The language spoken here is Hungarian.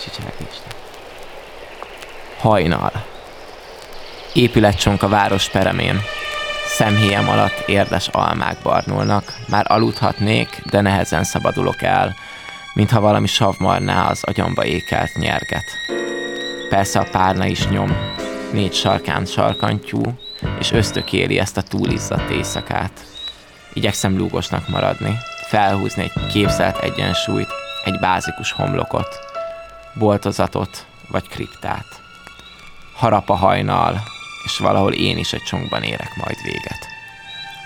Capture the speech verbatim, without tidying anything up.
Isten. Hajnal. Épületcsonk a város peremén. Szemhéjem alatt érdes almák barnulnak. Már aludhatnék, de nehezen szabadulok el, mintha valami savmarná az agyamba ékelt nyerget. Persze a párna is nyom, négy sarkán sarkantyú, és ösztökéli ezt a túlizzadt éjszakát. Igyekszem lúgosnak maradni, felhúzni egy képzelt egyensúlyt, egy bázikus homlokot, boltozatot vagy kriptát. Harap a hajnal, és valahol én is egy csonkban érek majd véget.